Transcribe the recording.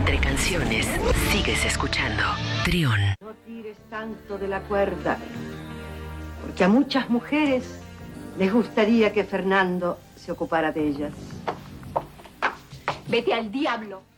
Entre canciones, sigues escuchando Trión. No tires tanto de la cuerda, porque a muchas mujeres les gustaría que Fernando se ocupara de ellas. Vete al diablo.